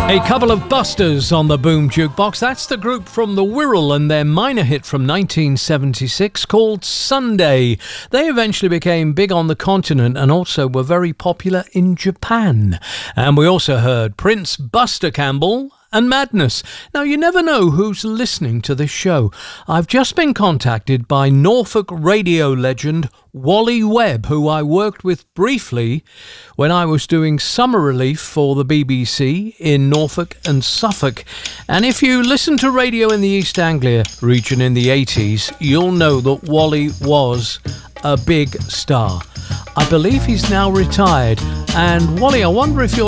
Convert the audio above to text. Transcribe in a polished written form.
A couple of busters on the Boom Jukebox. That's the group from the Wirral and their minor hit from 1976 called Sunday. They eventually became big on the continent and also were very popular in Japan. And we also heard Prince Buster Campbell and Madness. Now, you never know who's listening to this show. I've just been contacted by Norfolk radio legend Wally Webb, who I worked with briefly when I was doing summer relief for the BBC in Norfolk and Suffolk. And if you listen to radio in the East Anglia region in the 80s, you'll know that Wally was a big star. I believe he's now retired. And Wally, I wonder if you're